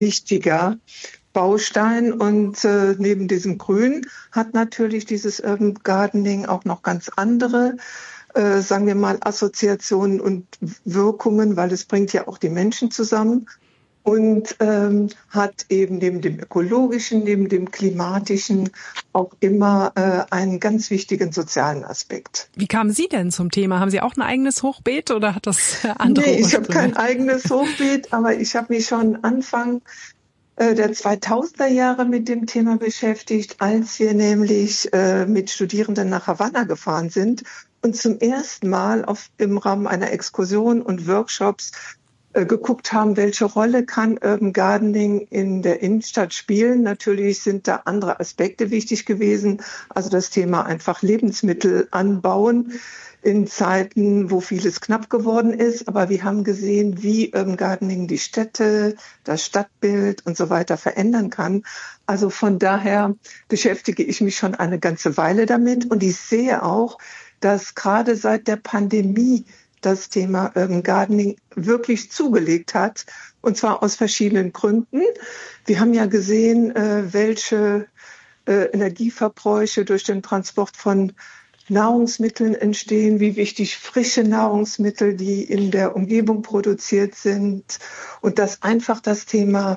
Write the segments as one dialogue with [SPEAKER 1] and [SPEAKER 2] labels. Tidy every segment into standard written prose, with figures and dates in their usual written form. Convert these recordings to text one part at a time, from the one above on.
[SPEAKER 1] wichtiger Baustein. Und neben diesem Grün hat natürlich dieses Urban Gardening auch noch ganz andere, sagen wir mal, Assoziationen und Wirkungen, weil es bringt ja auch die Menschen zusammen. Und hat eben neben dem ökologischen, neben dem klimatischen auch immer einen ganz wichtigen sozialen Aspekt.
[SPEAKER 2] Wie kamen Sie denn zum Thema? Haben Sie auch ein eigenes Hochbeet oder hat das andere
[SPEAKER 1] Nee, ich habe kein eigenes Hochbeet, aber ich habe mich schon Anfang der 2000er Jahre mit dem Thema beschäftigt, als wir nämlich mit Studierenden nach Havanna gefahren sind und zum ersten Mal im Rahmen einer Exkursion und Workshops geguckt haben, welche Rolle kann Urban Gardening in der Innenstadt spielen. Natürlich sind da andere Aspekte wichtig gewesen. Also das Thema einfach Lebensmittel anbauen in Zeiten, wo vieles knapp geworden ist. Aber wir haben gesehen, wie Urban Gardening die Städte, das Stadtbild und so weiter verändern kann. Also von daher beschäftige ich mich schon eine ganze Weile damit. Und ich sehe auch, dass gerade seit der Pandemie das Thema Urban Gardening wirklich zugelegt hat, und zwar aus verschiedenen Gründen. Wir haben ja gesehen, welche Energieverbräuche durch den Transport von Nahrungsmitteln entstehen, wie wichtig frische Nahrungsmittel, die in der Umgebung produziert sind, und dass einfach das Thema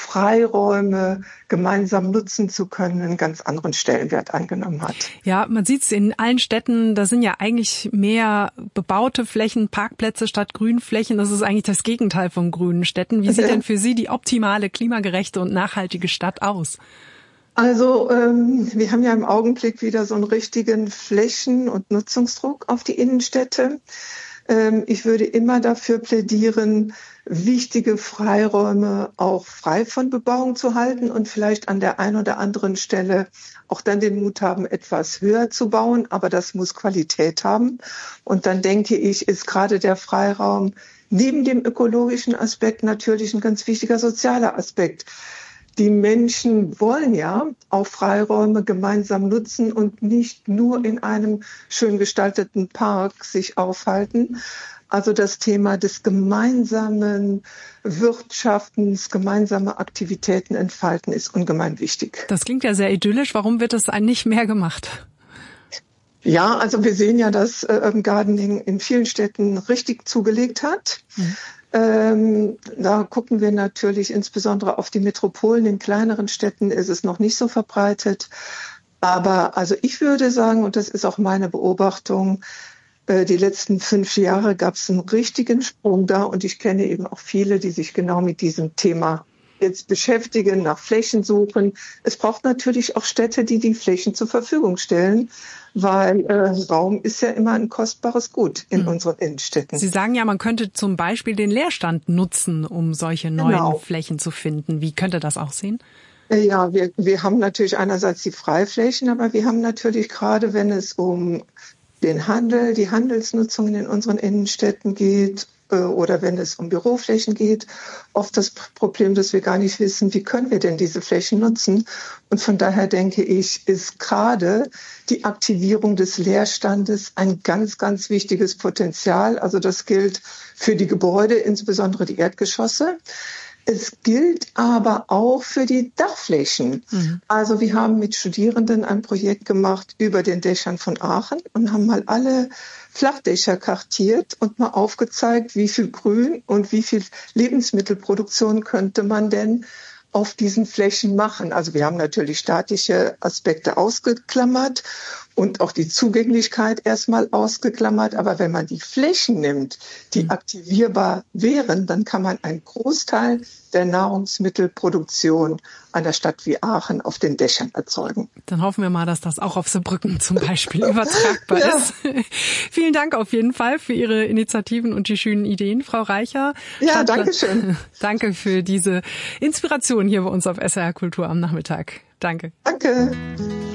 [SPEAKER 1] Freiräume gemeinsam nutzen zu können einen ganz anderen Stellenwert angenommen hat.
[SPEAKER 2] Ja, man sieht es in allen Städten, da sind ja eigentlich mehr bebaute Flächen, Parkplätze statt Grünflächen. Das ist eigentlich das Gegenteil von grünen Städten. Wie sieht denn für Sie die optimale, klimagerechte und nachhaltige Stadt aus?
[SPEAKER 1] Also wir haben ja im Augenblick wieder so einen richtigen Flächen- und Nutzungsdruck auf die Innenstädte. Ich würde immer dafür plädieren, wichtige Freiräume auch frei von Bebauung zu halten und vielleicht an der einen oder anderen Stelle auch dann den Mut haben, etwas höher zu bauen. Aber das muss Qualität haben. Und dann denke ich, ist gerade der Freiraum neben dem ökologischen Aspekt natürlich ein ganz wichtiger sozialer Aspekt. Die Menschen wollen ja auch Freiräume gemeinsam nutzen und nicht nur in einem schön gestalteten Park sich aufhalten. Also das Thema des gemeinsamen Wirtschaftens, gemeinsame Aktivitäten entfalten ist ungemein wichtig.
[SPEAKER 2] Das klingt ja sehr idyllisch. Warum wird das nicht mehr gemacht?
[SPEAKER 1] Ja, also wir sehen ja, dass Urban Gardening in vielen Städten richtig zugelegt hat. Da gucken wir natürlich insbesondere auf die Metropolen. In kleineren Städten ist es noch nicht so verbreitet. Aber also ich würde sagen, und das ist auch meine Beobachtung, die letzten 5 Jahre gab es einen richtigen Sprung da. Und ich kenne eben auch viele, die sich genau mit diesem Thema jetzt beschäftigen, nach Flächen suchen. Es braucht natürlich auch Städte, die die Flächen zur Verfügung stellen, weil Raum ist ja immer ein kostbares Gut in unseren Innenstädten.
[SPEAKER 2] Sie sagen ja, man könnte zum Beispiel den Leerstand nutzen, um solche neuen Flächen zu finden. Wie könnte das aussehen?
[SPEAKER 1] Ja, wir haben natürlich einerseits die Freiflächen, aber wir haben natürlich gerade, wenn es um den Handel, die Handelsnutzung in unseren Innenstädten geht, oder wenn es um Büroflächen geht, oft das Problem, dass wir gar nicht wissen, wie können wir denn diese Flächen nutzen. Und von daher denke ich, ist gerade die Aktivierung des Leerstandes ein ganz, ganz wichtiges Potenzial. Also das gilt für die Gebäude, insbesondere die Erdgeschosse. Es gilt aber auch für die Dachflächen. Also wir haben mit Studierenden ein Projekt gemacht über den Dächern von Aachen und haben mal alle Flachdächer kartiert und mal aufgezeigt, wie viel Grün und wie viel Lebensmittelproduktion könnte man denn auf diesen Flächen machen. Also wir haben natürlich statische Aspekte ausgeklammert und auch die Zugänglichkeit erstmal ausgeklammert. Aber wenn man die Flächen nimmt, die aktivierbar wären, dann kann man einen Großteil der Nahrungsmittelproduktion einer Stadt wie Aachen auf den Dächern erzeugen.
[SPEAKER 2] Dann hoffen wir mal, dass das auch auf Saarbrücken zum Beispiel übertragbar ist. Vielen Dank auf jeden Fall für Ihre Initiativen und die schönen Ideen, Frau Reicher.
[SPEAKER 1] Ja, danke schön.
[SPEAKER 2] Danke für diese Inspiration hier bei uns auf SRH Kultur am Nachmittag. Danke.
[SPEAKER 1] Danke.